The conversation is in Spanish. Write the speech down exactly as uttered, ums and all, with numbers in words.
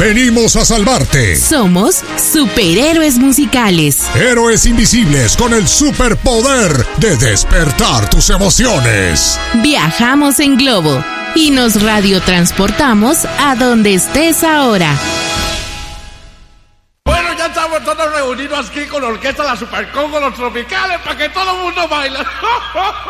venimos a salvarte. Somos superhéroes musicales. Héroes invisibles con el superpoder de despertar tus emociones. Viajamos en globo y nos radiotransportamos a donde estés ahora. Bueno, ya estamos todos reunidos aquí con la orquesta La Supercongo, los tropicales, para que todo el mundo baile.